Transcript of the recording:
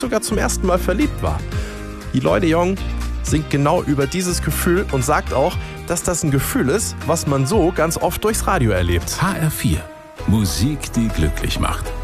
sogar zum ersten Mal verliebt war. Eloy de Jong singt genau über dieses Gefühl und sagt auch, dass das ein Gefühl ist, was man so ganz oft durchs Radio erlebt. HR4. Musik, die glücklich macht.